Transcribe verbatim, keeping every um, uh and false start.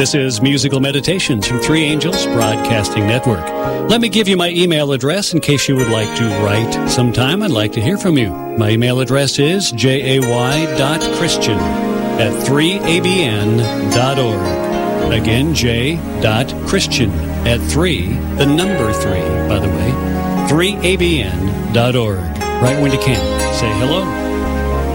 This is Musical Meditations from Three Angels Broadcasting Network. Let me give you my email address in case you would like to write sometime. I'd like to hear from you. My email address is jay.christian at three a b n dot org. Again, j.christian at three, the number three, by the way, three a b n dot org. Right when you can. Say hello.